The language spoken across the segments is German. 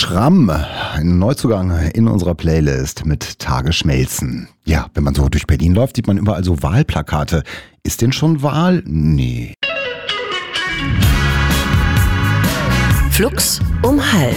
Schramm, ein Neuzugang in unserer Playlist mit Tage schmelzen. Ja, wenn man so durch Berlin läuft, sieht man überall so Wahlplakate. Ist denn schon Wahl? Nee. Flux um 12:30.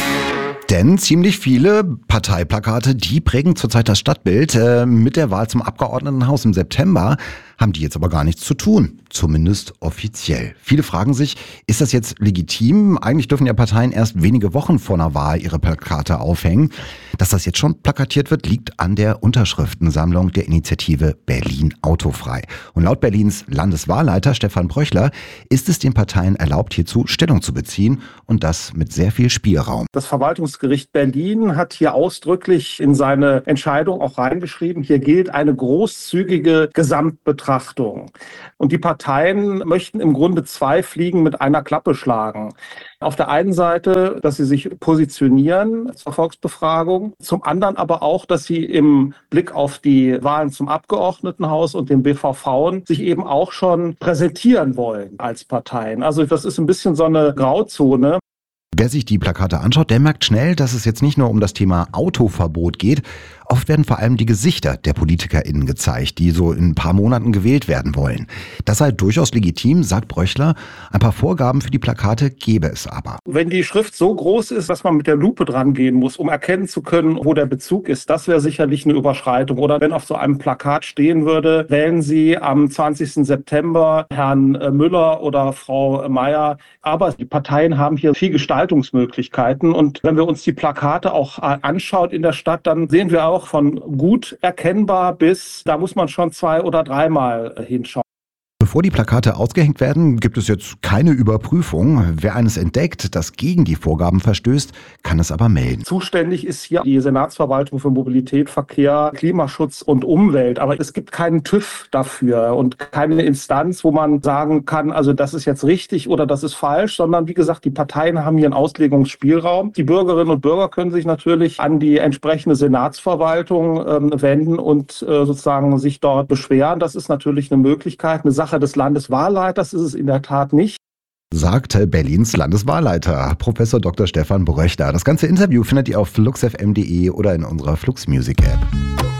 Denn ziemlich viele Parteiplakate, die prägen zurzeit das Stadtbild. Mit der Wahl zum Abgeordnetenhaus im September haben die jetzt aber gar nichts zu tun. Zumindest offiziell. Viele fragen sich, ist das jetzt legitim? Eigentlich dürfen ja Parteien erst wenige Wochen vor einer Wahl ihre Plakate aufhängen. Dass das jetzt schon plakatiert wird, liegt an der Unterschriftensammlung der Initiative Berlin autofrei. Und laut Berlins Landeswahlleiter Stefan Bröchler ist es den Parteien erlaubt, hierzu Stellung zu beziehen und das mit sehr viel Spielraum. Das Verwaltungsgericht Berlin hat hier ausdrücklich in seine Entscheidung auch reingeschrieben, hier gilt eine großzügige Gesamtbetrachtung. Und die Parteien möchten im Grunde zwei Fliegen mit einer Klappe schlagen. Auf der einen Seite, dass sie sich positionieren zur Volksbefragung, zum anderen aber auch, dass sie im Blick auf die Wahlen zum Abgeordnetenhaus und den BVV sich eben auch schon präsentieren wollen als Parteien. Also das ist ein bisschen so eine Grauzone. Wer sich die Plakate anschaut, der merkt schnell, dass es jetzt nicht nur um das Thema Autoverbot geht. Oft werden vor allem die Gesichter der PolitikerInnen gezeigt, die so in ein paar Monaten gewählt werden wollen. Das sei durchaus legitim, sagt Bröchler. Ein paar Vorgaben für die Plakate gäbe es aber. Wenn die Schrift so groß ist, dass man mit der Lupe dran gehen muss, um erkennen zu können, wo der Bezug ist, das wäre sicherlich eine Überschreitung. Oder wenn auf so einem Plakat stehen würde, wählen Sie am 20. September Herrn Müller oder Frau Mayer. Aber die Parteien haben hier viel Gestaltungsmöglichkeiten. Und wenn wir uns die Plakate auch anschauen in der Stadt, dann sehen wir auch von gut erkennbar bis, da muss man schon 2- oder 3-mal hinschauen. Bevor die Plakate ausgehängt werden, gibt es jetzt keine Überprüfung. Wer eines entdeckt, das gegen die Vorgaben verstößt, kann es aber melden. Zuständig ist hier die Senatsverwaltung für Mobilität, Verkehr, Klimaschutz und Umwelt. Aber es gibt keinen TÜV dafür und keine Instanz, wo man sagen kann, also das ist jetzt richtig oder das ist falsch, sondern wie gesagt, die Parteien haben hier einen Auslegungsspielraum. Die Bürgerinnen und Bürger können sich natürlich an die entsprechende Senatsverwaltung wenden und sozusagen sich dort beschweren. Das ist natürlich eine Möglichkeit, eine Sache des Landeswahlleiters ist es in der Tat nicht. Sagte Berlins Landeswahlleiter, Professor Dr. Stefan Bröchler. Das ganze Interview findet ihr auf fluxfm.de oder in unserer Flux Music App.